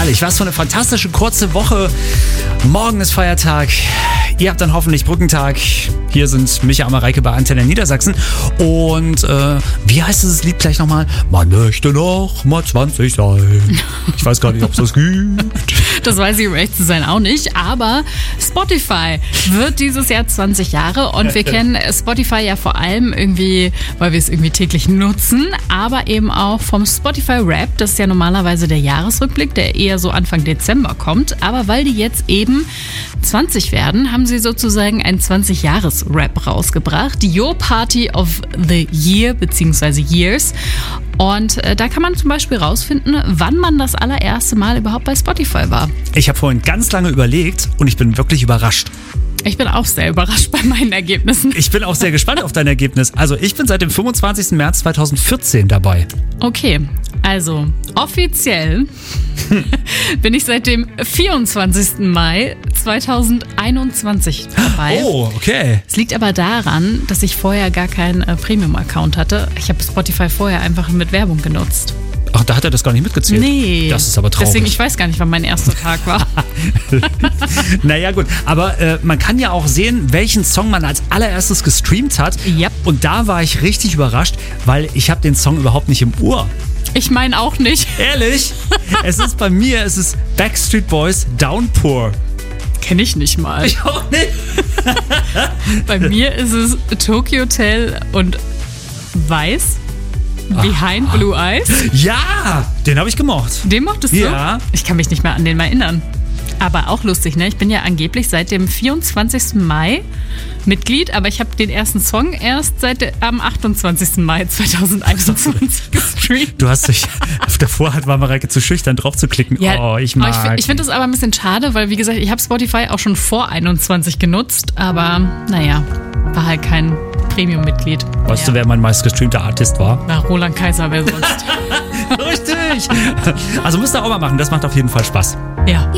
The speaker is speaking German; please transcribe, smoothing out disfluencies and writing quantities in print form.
herrlich. Was für eine fantastische kurze Woche. Morgen ist Feiertag. Ihr habt dann hoffentlich Brückentag. Hier sind Micha und Mareike bei Antenne Niedersachsen. Und wie heißt dieses Lied gleich nochmal? Man möchte noch mal 20 sein. Ich weiß gar nicht, ob es das gibt. Das weiß ich, um echt zu sein, auch nicht. Aber Spotify wird dieses Jahr 20 Jahre. Und wir kennen Spotify ja vor allem irgendwie, weil wir es irgendwie täglich nutzen. Aber eben auch vom Spotify Rap. Das ist ja normalerweise der Jahresrückblick, der eher so Anfang Dezember kommt. Aber weil die jetzt eben 20 werden, haben sie sozusagen ein 20-Jahres-Rap rausgebracht. Your Party of the Year bzw. Years. Und da kann man zum Beispiel rausfinden, wann man das allererste Mal überhaupt bei Spotify war. Ich habe vorhin ganz lange überlegt und ich bin wirklich überrascht. Ich bin auch sehr überrascht bei meinen Ergebnissen. Ich bin auch sehr gespannt auf dein Ergebnis. Also ich bin seit dem 25. März 2014 dabei. Okay, also offiziell bin ich seit dem 24. Mai 2021 dabei. Oh, okay. Es liegt aber daran, dass ich vorher gar keinen Premium-Account hatte. Ich habe Spotify vorher einfach mit Werbung genutzt. Ach, da hat er das gar nicht mitgezählt? Nee. Das ist aber traurig. Deswegen, ich weiß gar nicht, wann mein erster Tag war. Naja gut, aber man kann ja auch sehen, welchen Song man als allererstes gestreamt hat. Yep. Und da war ich richtig überrascht, weil ich habe den Song überhaupt nicht im Ohr. Ich meine auch nicht. Ehrlich? Es ist Backstreet Boys Downpour. Kenne ich nicht mal. Ich auch nicht. Bei mir ist es Tokyo Hotel und Weiß. Behind Blue Eyes. Ja, den habe ich gemocht. Den mochtest du? Ja. Ich kann mich nicht mehr an den mal erinnern. Aber auch lustig, ne? Ich bin ja angeblich seit dem 24. Mai Mitglied, aber ich habe den ersten Song erst am 28. Mai 2021 gestreamt. Du hast dich, davor war Mareike zu schüchtern drauf zu klicken. Ja, oh, ich mag. Ich finde das aber ein bisschen schade, weil wie gesagt, ich habe Spotify auch schon vor 21 genutzt, aber naja, war halt kein Premium-Mitglied. Weißt du, wer mein meistgestreamter Artist war? Na, Roland Kaiser, wer sonst? Richtig. Also müsst ihr auch mal machen, das macht auf jeden Fall Spaß. Ja.